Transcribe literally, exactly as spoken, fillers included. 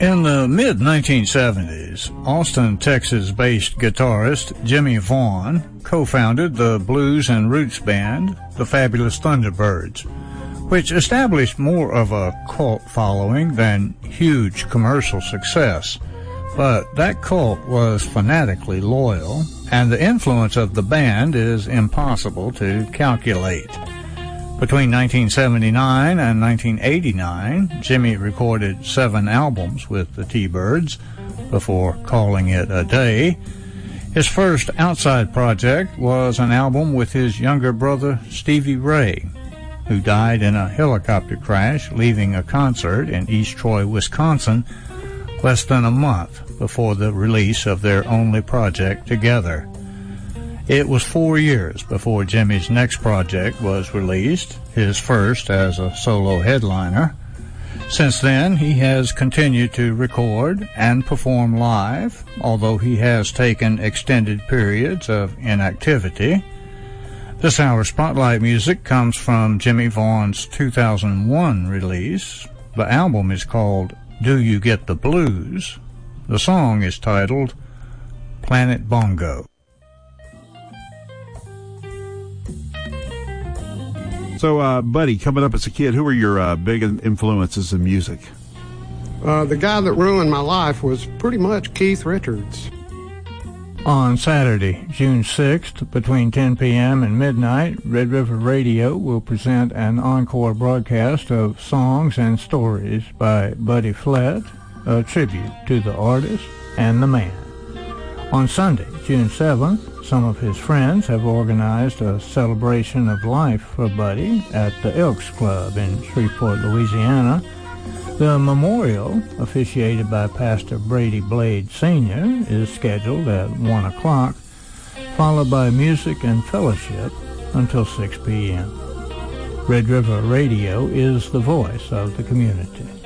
In the mid nineteen seventies, Austin, Texas-based guitarist Jimmie Vaughan co-founded the blues and roots band, the Fabulous Thunderbirds, which established more of a cult following than huge commercial success. But that cult was fanatically loyal, and the influence of the band is impossible to calculate. Between nineteen seventy-nine and nineteen eighty-nine, Jimmy recorded seven albums with the T-Birds before calling it a day. His first outside project was an album with his younger brother Stevie Ray, who died in a helicopter crash leaving a concert in East Troy, Wisconsin, less than a month before the release of their only project together. It was four years before Jimmy's next project was released, his first as a solo headliner. Since then, he has continued to record and perform live, although he has taken extended periods of inactivity. This hour's Spotlight music comes from Jimmie Vaughan's two thousand one release. The album is called Do You Get the Blues? The song is titled Planet Bongo. So, uh, Buddy, coming up as a kid, who were your uh, big influences in music? Uh, the guy that ruined my life was pretty much Keith Richards. On Saturday, June sixth, between ten p.m. and midnight, Red River Radio will present an encore broadcast of songs and stories by Buddy Flett, a tribute to the artist and the man. On Sunday, June seventh, some of his friends have organized a celebration of life for Buddy at the Elks Club in Shreveport, Louisiana. The memorial, officiated by Pastor Brady Blade Senior, is scheduled at one o'clock, followed by music and fellowship until six p.m. Red River Radio is the voice of the community.